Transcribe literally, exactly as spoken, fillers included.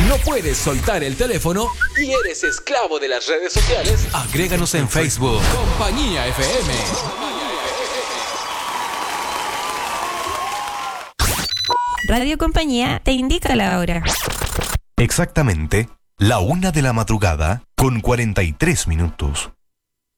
no puedes soltar el teléfono y eres esclavo de las redes sociales, agréganos en Facebook. Compañía F M. Radio Compañía te indica la hora. Exactamente, la una de la madrugada con cuarenta y tres minutos.